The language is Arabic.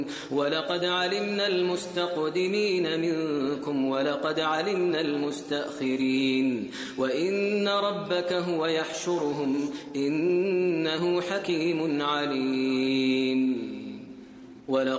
ولقد علمنا المستقدمين منكم ولقد علمنا المستأخرين وإن ربك هو يحشرهم إنه حكيم عليم.